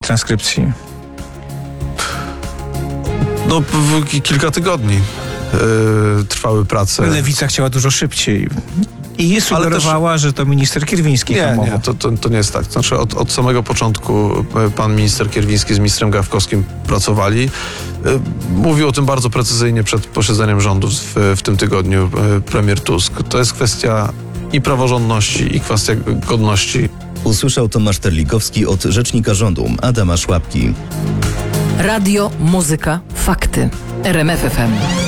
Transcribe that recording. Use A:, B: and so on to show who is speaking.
A: transkrypcji?
B: No, kilka tygodni trwały prace.
A: Lewica chciała dużo szybciej. I sugerowała, że to minister Kierwiński hamował.
B: Nie, to nie jest tak. Znaczy od samego początku pan minister Kierwiński z ministrem Gawkowskim pracowali. Mówił o tym bardzo precyzyjnie przed posiedzeniem rządu w tym tygodniu premier Tusk. To jest kwestia i praworządności, i kwestia godności.
C: Usłyszał Tomasz Terlikowski od rzecznika rządu Adama Szłapki.
D: Radio, muzyka, fakty. RMF FM.